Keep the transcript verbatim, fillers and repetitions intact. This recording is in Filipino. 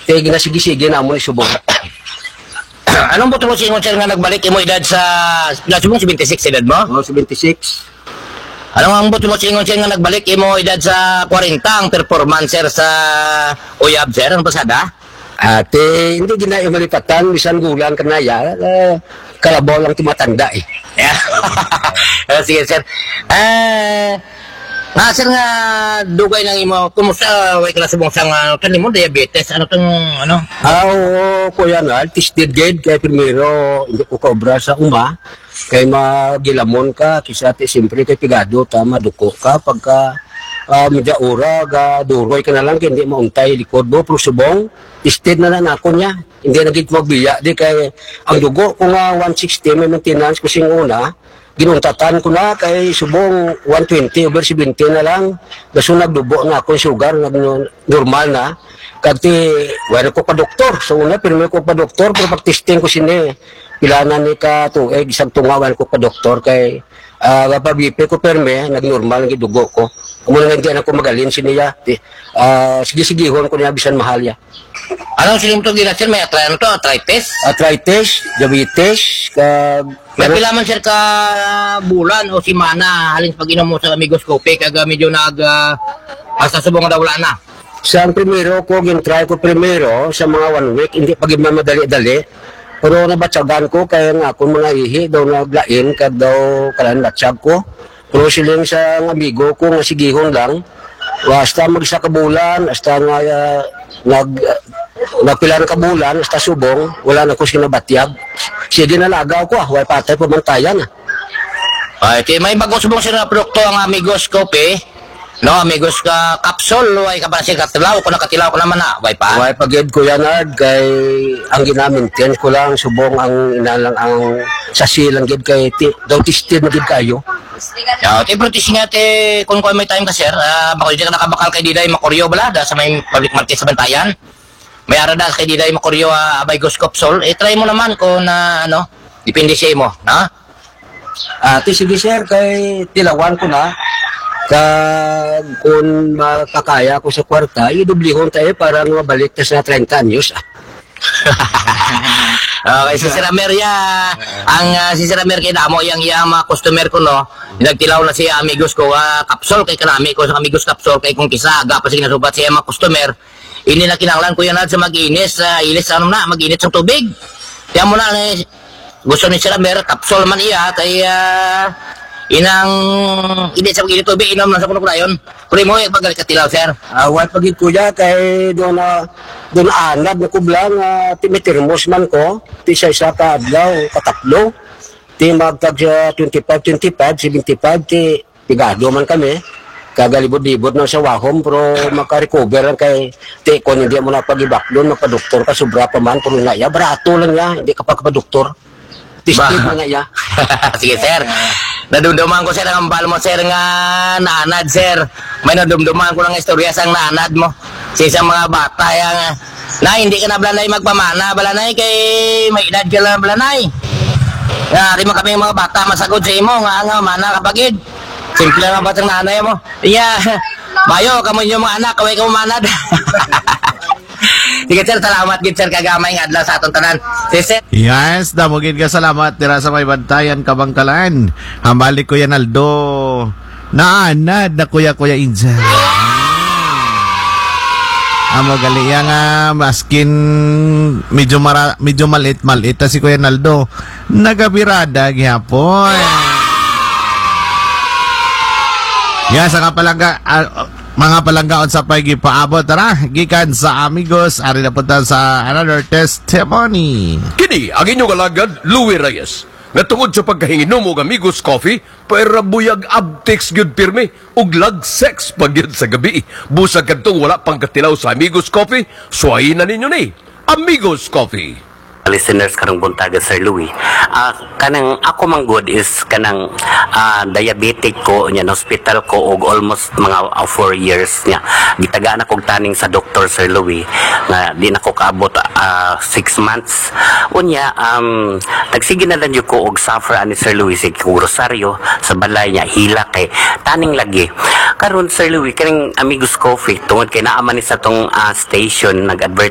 Kaya ginasigi-sige na mo ni subong. Anong buto mo singon sir nga nagbalik imo edad sa nasubong seventy-six edad mo? Oh, seventy-six. Anong ang buto mo singon sir nga nagbalik imo edad sa forty ang performance sir sa Uyab sir ang pasada? Ate, hindi gina yung malipatan, bisan gulang ka na ya, uh, kalabaw lang tumatanda eh. Yeah. Sige sir. Eh nga sir nga dugay nang imo kumusta way ka subong sang ano kanimo diabetes ano tong ano? Ah, oo, kuya na, tested gid kay primero, hindi ko kaobra sa uma, kay magilamon ka, kasi ate, siyempre kay pigado, tama, duko ka, pagka uh, medya ura, ga, duroy ka na lang, kaya hindi mauntay likod mo, pero subong, tested na lang ako niya, hindi na gid magbiya, di kay, ang dugo ko nga one sixty, may maintenance ko sing una, ginuntatan ko na kay subong one twenty over seventy na lang, gaso nagdubo nga ako sugar, nag normal na, kati, wala ko pa doktor, so una, pero may ko pa doktor, pero pag-testing ko sini, pilanan ni ka, to, eh, isang tunga, wala ko pa doktor, kay, ah, uh, pabipe ko perme, nag-normal, nag-dugo ko, kumuna nga hindi ako magalin siniya, ah, uh, sige-sigihon ko niya, bisan mahal ya. Anong silim to gila sir? May atray ano to? Arthritis? Arthritis, diabetes, kag... May pila man sir ka bulan o simana halin pag inom mo sa amigoscope kag medyo nag uh, asa subong daw wala na. Sa primero ko, gin-try ko primero sa mga one week, hindi pag mamadali-dali. Pero nabatsagan ko, kaya nga ako mga ihi, daw naglain, kag daw kalan batsag ko. Pero silang sa amigo ko, nga sigihon lang, basta mag-isa ka bulan, basta nga uh, nag... Uh, Nagpilan ka bulan, hasta subong, wala na ko sinabatyag. Sige nalagaw ko ah, way patay pamantayan ah. Ay, kay may bago subong sila produkto ang amigoscope, no, amigos ka capsule, way ka ba siya katilaw, kung nakatilaw ko naman na, way pa? Way pagid ko yan ard, kay ang ginamintin ko lang, subong ang inalang ang sasilang gid kay ti, daw tisted na gid kayo. Yeah, te protis nga te, kung kung may time ka sir, uh, bako dyan ka nakabakal kay Diday Makoryo bala, da sa may public market sa Bantayan. May arada kay Diday Makoryo uh, Abigos Capsule, eh try mo naman kung na uh, ano, depende sa imo, ha? Ah, uh, sige sir, kay tilawan ko na, kag kung makakaya ko sa kwarta, idublihon tayo para mabalik ta sa thirty anyos ah. Okay, si Sir Amer ya, ang uh, si Sir Amer kay damo yang iya mga customer ko no, nagtilaw na si amigos ko uh, capsule kay kanami ko sa amigos capsule kay kung kisa aga pa sige nasubat siya mga customer. Ini na kinahanglan ko yan sa mag-inis, uh, inis ano na, mag-init sa tubig. Kaya mo na, eh, gusto ni Sir Amer, kapsol man iya, kay uh, inang init sa mag-init tubig, inom lang sa kuno ko na yun. Puri mo, pagalit ka tilaw, sir. Awat uh, pagid kuya, kay doon na, doon anad na kublang, uh, timitirmos man ko, ti sa isa ka adlaw, katatlo, ti magtag sa twenty-five, twenty-five, seventy-five, ti pigado man kami. Kagalibod-libod na sa wahom, pero makarecover lang kay tekon, hindi mo na pag-ibak doon, magpa-doktor ka, sobra pa man, pero nga ya, barato lang ya, hindi ka pa-doktor. Tistig na nga ya. Sige, sir. Nadumduman ko, sir, ang ambal mo, sir, nga naanad, sir. May nadumduman ko ng istorya sa naanad mo. Sa isang mga bata, yang, na, hindi ka na balanay magpamana, balanay, kay may edad ka na balanay. Nga, rin mo kami mga bata, masagod sa imo, nga, nga, mana kapagid. Simple nga batang nanay mo. Yeah. Mayo, kamo yung mga anak, kaway ka manad. Sige sir, salamat gid sir kagamay nga adlaw sa atong tanan. Sir. Yes, damogid ka salamat tira sa may Bantayan Kabangkalan. Hambalik ko yan Aldo. Naanad na kuya kuya Inza. Amo gali nga maskin medyo mara, medyo malit malit si Kuya Naldo. Nagabirada gyapon. Yes, nga palangga, uh, mga palanggaon sa pagi paabot, tara, gikan sa amigos, ari na punta sa another testimony. Kini, ang inyong alagad, Louie Reyes. Natungod sa pagkahinginom og amigos coffee, para buyag abtex gyud pirmi, ug lag sex pag yun sa gabi. Busag kadtong wala pang katilaw sa amigos coffee, suwayin na ninyo ni, Amigos Coffee. Listeners karong buntaga Sir Louie, uh, kanang ako man good is kanang uh, diabetic ko nya hospital ko og almost mga uh, four years nya gitagaan ako taning sa doktor Sir Louie nga di na ko kaabot uh, six months unya um nagsige na lang ko og suffer ani Sir Louie sig Rosario sa balay nya hila kay taning lagi karon Sir Louie kaning Amigos Coffee tungod kay naa man ni sa tong uh, station nag-advert